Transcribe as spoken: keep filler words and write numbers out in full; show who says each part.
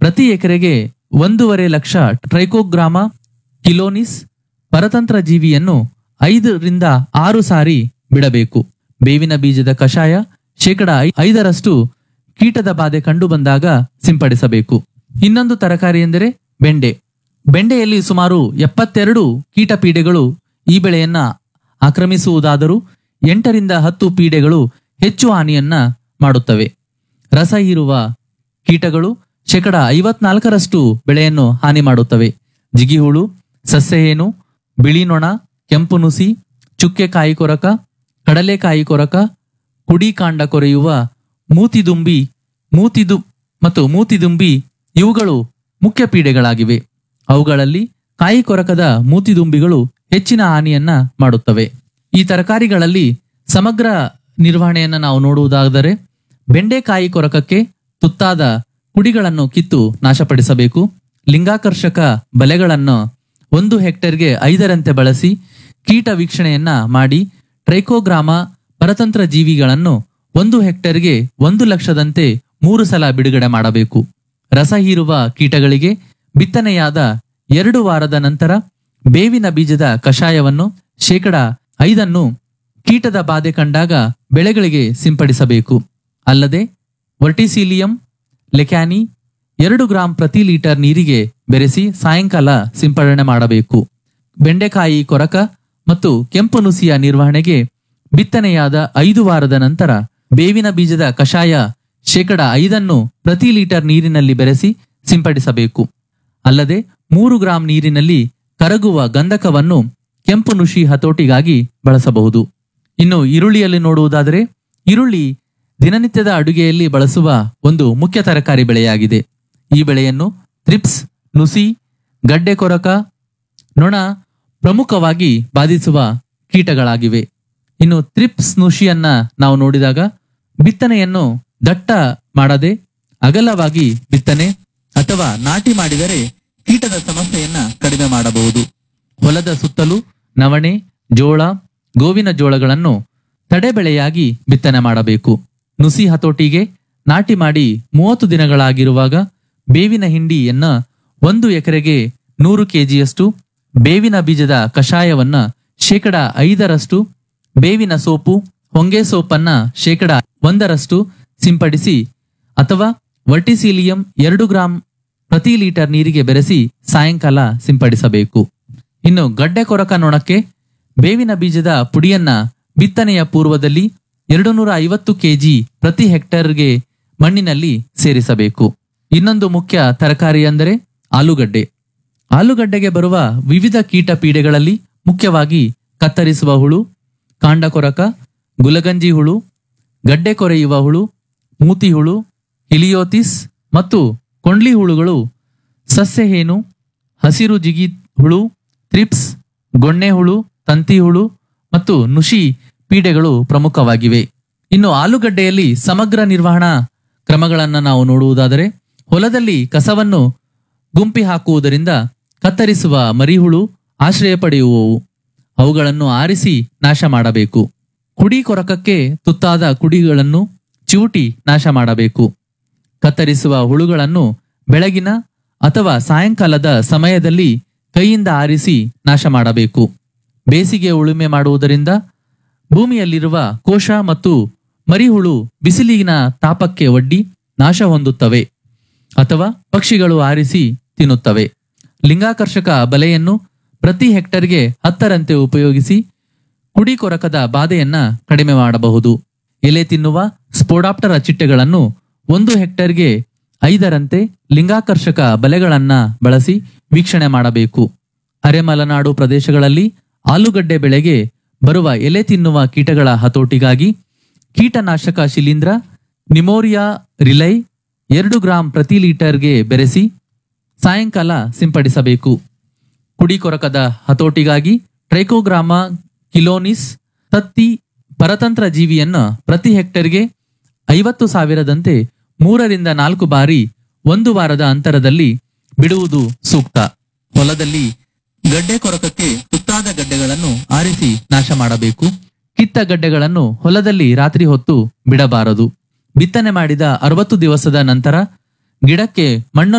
Speaker 1: ಪ್ರತಿ ಎಕರೆಗೆ ಒಂದೂವರೆ ಲಕ್ಷ ಟ್ರೈಕೋಗ್ರಾಮ ಕಿಲೋನಿಸ್ ಪರತಂತ್ರ ಜೀವಿಯನ್ನು ಐದರಿಂದ ಆರು ಸಾರಿ ಬಿಡಬೇಕು. ಬೇವಿನ ಬೀಜದ ಕಷಾಯ ಶೇಕಡ ಐದರಷ್ಟು ಕೀಟದ ಬಾಧೆ ಕಂಡು ಬಂದಾಗ ಸಿಂಪಡಿಸಬೇಕು. ಇನ್ನೊಂದು ತರಕಾರಿ ಎಂದರೆ ಬೆಂಡೆ. ಬೆಂಡೆಯಲ್ಲಿ ಸುಮಾರು ಎಪ್ಪತ್ತೆರಡು ಕೀಟ ಪೀಡೆಗಳು ಈ ಬೆಳೆಯನ್ನ ಆಕ್ರಮಿಸುವುದಾದರೂ ಎಂಟರಿಂದ ಹತ್ತು ಪೀಡೆಗಳು ಹೆಚ್ಚು ಹಾನಿಯನ್ನ ಮಾಡುತ್ತವೆ. ರಸ ಹೀರುವ ಕೀಟಗಳು ಶೇಕಡ ಐವತ್ನಾಲ್ಕರಷ್ಟು ಬೆಳೆಯನ್ನು ಹಾನಿ ಮಾಡುತ್ತವೆ. ಜಿಗಿಹುಳು, ಸಸ್ಯಹೇನು, ಬಿಳಿ ನೊಣ, ಕೆಂಪು ನುಸಿ, ಚುಕ್ಕೆ ಕಾಯಿ ಕೊರಕ, ಕಡಲೆಕಾಯಿ ಕೊರಕ, ಕುಡಿ ಕಾಂಡ ಕೊರೆಯುವ ಮೂತಿದುಂಬಿ ಮೂತಿದು ಮತ್ತು ಮೂತಿದುಂಬಿ ಇವುಗಳು ಮುಖ್ಯ ಪೀಡೆಗಳಾಗಿವೆ. ಅವುಗಳಲ್ಲಿ ಕಾಯಿ ಕೊರಕದ ಮೂತಿದುಂಬಿಗಳು ಹೆಚ್ಚಿನ ಹಾನಿಯನ್ನ ಮಾಡುತ್ತವೆ. ಈ ತರಕಾರಿಗಳಲ್ಲಿ ಸಮಗ್ರ ನಿರ್ವಹಣೆಯನ್ನ ನಾವು ನೋಡುವುದಾದರೆ ಬೆಂಡೆಕಾಯಿ ಕೊರಕಕ್ಕೆ ತುತ್ತಾದ ಕುಡಿಗಳನ್ನು ಕಿತ್ತು ನಾಶಪಡಿಸಬೇಕು. ಲಿಂಗಾಕರ್ಷಕ ಬಲೆಗಳನ್ನು ಒಂದು ಹೆಕ್ಟೇರ್ಗೆ ಐದರಂತೆ ಬಳಸಿ ಕೀಟ ವೀಕ್ಷಣೆಯನ್ನ ಮಾಡಿ ಟ್ರೈಕೋಗ್ರಾಮ ಪರತಂತ್ರ ಜೀವಿಗಳನ್ನು ಒಂದು ಹೆಕ್ಟೇರ್ಗೆ ಒಂದು ಲಕ್ಷದಂತೆ ಮೂರು ಸಲ ಬಿಡುಗಡೆ ಮಾಡಬೇಕು. ರಸ ಹೀರುವ ಕೀಟಗಳಿಗೆ ಬಿತ್ತನೆಯಾದ ಎರಡು ವಾರದ ನಂತರ ಬೇವಿನ ಬೀಜದ ಕಷಾಯವನ್ನು ಶೇಕಡ ಐದನ್ನು ಕೀಟದ ಬಾಧೆ ಕಂಡಾಗ ಬೆಳೆಗಳಿಗೆ ಸಿಂಪಡಿಸಬೇಕು. ಅಲ್ಲದೆ ವರ್ಟಿಸೀಲಿಯಂ ಲೆಕ್ಯಾನಿ ಎರಡು ಗ್ರಾಂ ಪ್ರತಿ ಲೀಟರ್ ನೀರಿಗೆ ಬೆರೆಸಿ ಸಾಯಂಕಾಲ ಸಿಂಪಡಣೆ ಮಾಡಬೇಕು. ಬೆಂಡೆಕಾಯಿ ಕೊರಕ ಮತ್ತು ಕೆಂಪು ನುಸಿಯ ನಿರ್ವಹಣೆಗೆ ಬಿತ್ತನೆಯಾದ ಐದು ವಾರದ ನಂತರ ಬೇವಿನ ಬೀಜದ ಕಷಾಯ ಶೇಕಡ ಐದನ್ನು ಪ್ರತಿ ಲೀಟರ್ ನೀರಿನಲ್ಲಿ ಬೆರೆಸಿ ಸಿಂಪಡಿಸಬೇಕು. ಅಲ್ಲದೆ ಮೂರು ಗ್ರಾಂ ನೀರಿನಲ್ಲಿ ಕರಗುವ ಗಂಧಕವನ್ನು ಕೆಂಪು ನುಷಿ ಹತೋಟಿಗಾಗಿ ಬಳಸಬಹುದು. ಇನ್ನು ಈರುಳ್ಳಿಯಲ್ಲಿ ನೋಡುವುದಾದರೆ ಈರುಳ್ಳಿ ದಿನನಿತ್ಯದ ಅಡುಗೆಯಲ್ಲಿ ಬಳಸುವ ಒಂದು ಮುಖ್ಯ ತರಕಾರಿ ಬೆಳೆಯಾಗಿದೆ. ಈ ಬೆಳೆಯನ್ನು ಥ್ರಿಪ್ಸ್, ನುಸಿ, ಗಡ್ಡೆ ಕೊರಕ, ನೊಣ ಪ್ರಮುಖವಾಗಿ ಬಾಧಿಸುವ ಕೀಟಗಳಾಗಿವೆ. ಇನ್ನು ಥ್ರಿಪ್ಸ್ ನುಷಿಯನ್ನ ನಾವು ನೋಡಿದಾಗ ಬಿತ್ತನೆಯನ್ನು ದಟ್ಟ ಮಾಡದೆ ಅಗಲವಾಗಿ ಬಿತ್ತನೆ ಅಥವಾ ನಾಟಿ ಮಾಡಿದರೆ ಕೀಟದ ಸಮಸ್ಯೆಯನ್ನ ಕಡಿಮೆ ಮಾಡಬಹುದು. ಹೊಲದ ಸುತ್ತಲೂ ನವಣೆ, ಜೋಳ, ಗೋವಿನ ಜೋಳಗಳನ್ನು ತಡೆಬೆಳೆಯಾಗಿ ಬಿತ್ತನೆ ಮಾಡಬೇಕು. ನುಸಿ ಹತೋಟಿಗೆ ನಾಟಿ ಮಾಡಿ ಮೂವತ್ತು ದಿನಗಳಾಗಿರುವಾಗ ಬೇವಿನ ಹಿಂಡಿಯನ್ನ ಒಂದು ಎಕರೆಗೆ ನೂರು ಕೆಜಿಯಷ್ಟು, ಬೇವಿನ ಬೀಜದ ಕಷಾಯವನ್ನ ಶೇಕಡ ಐದರಷ್ಟು, ಬೇವಿನ ಸೋಪು, ಹೊಂಗೆ ಸೋಪನ್ನ ಶೇಕಡ ಒಂದರಷ್ಟು ಸಿಂಪಡಿಸಿ ಅಥವಾ ವರ್ಟಿಸೀಲಿಯಂ ಎರಡು ಗ್ರಾಂ ಪ್ರತಿ ಲೀಟರ್ ನೀರಿಗೆ ಬೆರೆಸಿ ಸಾಯಂಕಾಲ ಸಿಂಪಡಿಸಬೇಕು. ಇನ್ನು ಗಡ್ಡೆ ಕೊರಕ ನೊಣಕ್ಕೆ ಬೇವಿನ ಬೀಜದ ಪುಡಿಯನ್ನ ಬಿತ್ತನೆಯ ಪೂರ್ವದಲ್ಲಿ ಎರಡು ನೂರ ಐವತ್ತು ಕೆಜಿ ಪ್ರತಿ ಹೆಕ್ಟೇರ್ಗೆ ಮಣ್ಣಿನಲ್ಲಿ ಸೇರಿಸಬೇಕು. ಇನ್ನೊಂದು ಮುಖ್ಯ ತರಕಾರಿ ಅಂದರೆ ಆಲೂಗಡ್ಡೆ. ಆಲೂಗಡ್ಡೆಗೆ ಬರುವ ವಿವಿಧ ಕೀಟ ಪೀಡೆಗಳಲ್ಲಿ ಮುಖ್ಯವಾಗಿ ಕತ್ತರಿಸುವ ಹುಳು, ಕಾಂಡ ಕೊರಕ, ಗುಲಗಂಜಿ ಹುಳು, ಗಡ್ಡೆ ಕೊರೆಯುವ ಹುಳು, ಮೂತಿ ಹುಳು, ಇಲಿಯೋತಿಸ್ ಮತ್ತು ಕೊಂಡ್ಲಿ ಹುಳುಗಳು, ಸಸ್ಯಹೇನು, ಹಸಿರು ಜಿಗಿ ಹುಳು, ಥ್ರಿಪ್ಸ್, ಗೊಣ್ಣೆ ಹುಳು, ತಂತಿ ಹುಳು ಮತ್ತು ನುಷಿ ಪೀಡೆಗಳು ಪ್ರಮುಖವಾಗಿವೆ. ಇನ್ನು ಆಲೂಗಡ್ಡೆಯಲ್ಲಿ ಸಮಗ್ರ ನಿರ್ವಹಣಾ ಕ್ರಮಗಳನ್ನು ನಾವು ನೋಡುವುದಾದರೆ ಹೊಲದಲ್ಲಿ ಕಸವನ್ನು ಗುಂಪಿ ಹಾಕುವುದರಿಂದ ಕತ್ತರಿಸುವ ಮರಿಹುಳು ಆಶ್ರಯ ಪಡೆಯುವವು. ಅವುಗಳನ್ನು ಆರಿಸಿ ನಾಶ ಮಾಡಬೇಕು. ಕುಡಿ ಕೊರಕಕ್ಕೆ ತುತ್ತಾದ ಕುಡಿಗಳನ್ನು ಚಿವುಟಿ ನಾಶ ಮಾಡಬೇಕು. ಕತ್ತರಿಸುವ ಹುಳುಗಳನ್ನು ಬೆಳಗಿನ ಅಥವಾ ಸಾಯಂಕಾಲದ ಸಮಯದಲ್ಲಿ ಕೈಯಿಂದ ಆರಿಸಿ ನಾಶ ಮಾಡಬೇಕು. ಬೇಸಿಗೆ ಉಳುಮೆ ಮಾಡುವುದರಿಂದ ಭೂಮಿಯಲ್ಲಿರುವ ಕೋಶ ಮತ್ತು ಮರಿಹುಳು ಬಿಸಿಲಿನ ತಾಪಕ್ಕೆ ಒಡ್ಡಿ ನಾಶ ಹೊಂದುತ್ತವೆ ಅಥವಾ ಪಕ್ಷಿಗಳು ಆರಿಸಿ ತಿನ್ನುತ್ತವೆ. ಲಿಂಗಾಕರ್ಷಕ ಬಲೆಯನ್ನು ಪ್ರತಿ ಹೆಕ್ಟರ್ಗೆ ಹತ್ತರಂತೆ ಉಪಯೋಗಿಸಿ ಕುಡಿ ಕೊರಕದ ಬಾಧೆಯನ್ನ ಕಡಿಮೆ ಮಾಡಬಹುದು. ಎಲೆ ತಿನ್ನುವ ಸ್ಪೋಡಾಪ್ಟರ ಚಿಟ್ಟೆಗಳನ್ನು ಒಂದು ಹೆಕ್ಟರ್ಗೆ ಐದರಂತೆ ಲಿಂಗಾಕರ್ಷಕ ಬಲೆಗಳನ್ನ ಬಳಸಿ ವೀಕ್ಷಣೆ ಮಾಡಬೇಕು. ಅರೆಮಲೆನಾಡು ಪ್ರದೇಶಗಳಲ್ಲಿ ಆಲೂಗಡ್ಡೆ ಬೆಳೆಗೆ ಬರುವ ಎಲೆ ತಿನ್ನುವ ಕೀಟಗಳ ಹತೋಟಿಗಾಗಿ ಕೀಟನಾಶಕ ಶಿಲೀಂಧ್ರ ನಿಮೋರಿಯಾ ರಿಲೈ ಎರಡು ಗ್ರಾಂ ಪ್ರತಿ ಲೀಟರ್ಗೆ ಬೆರೆಸಿ ಸಾಯಂಕಾಲ ಸಿಂಪಡಿಸಬೇಕು. ಕುಡಿ ಕೊರಕದ ಹತೋಟಿಗಾಗಿ ಟ್ರೈಕೋಗ್ರಾಮ ಕಿಲೋನಿಸ್ ತತ್ತಿ ಪರತಂತ್ರ ಜೀವಿಯನ್ನು ಪ್ರತಿ ಹೆಕ್ಟರ್ಗೆ ಐವತ್ತು ಸಾವಿರದಂತೆ ಮೂರರಿಂದ ನಾಲ್ಕು ಬಾರಿ ಒಂದು ವಾರದ ಅಂತರದಲ್ಲಿ ಬಿಡುವುದು ಸೂಕ್ತ. ಹೊಲದಲ್ಲಿ ಗಡ್ಡೆ ಕೊರಕಕ್ಕೆ ತುತ್ತಾದ ಗಡ್ಡೆಗಳನ್ನು ಆರಿಸಿ ನಾಶ ಮಾಡಬೇಕು. ಕಿತ್ತ ಗಡ್ಡೆಗಳನ್ನು ಹೊಲದಲ್ಲಿ ರಾತ್ರಿ ಹೊತ್ತು ಬಿಡಬಾರದು. ಬಿತ್ತನೆ ಮಾಡಿದ ಅರವತ್ತು ದಿವಸದ ನಂತರ ಗಿಡಕ್ಕೆ ಮಣ್ಣು